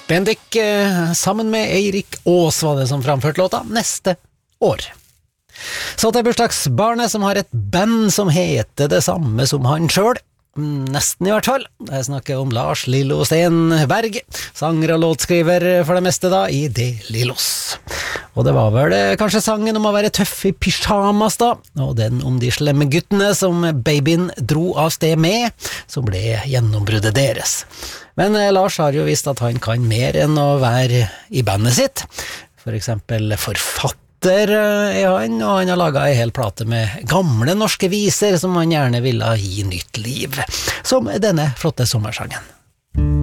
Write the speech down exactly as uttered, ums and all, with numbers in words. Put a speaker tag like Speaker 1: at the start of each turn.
Speaker 1: Bendik eh, sammen med Eirik Aas var det som framførte låta Neste år. Så til bursdagsbarnet som har et band som heter det samme som han selv. Nesten i hvert fall. Jeg snakker om Lars Lillo Stenberg, sanger og låtskriver for det meste da, i De Lillos. Og det var vel det, kanskje sangen om å være tøff i pyjamas da, og den om de slemme guttene som babyen dro av sted med, som ble gjennombruddet deres. Men eh, Lars har jo visst at han kan mer enn å være i bandet sitt. For eksempel forfatter er han, og han har laget en hel plate med gamle norske viser som han gjerne ville gi nytt liv, som denne flotte sommersangen.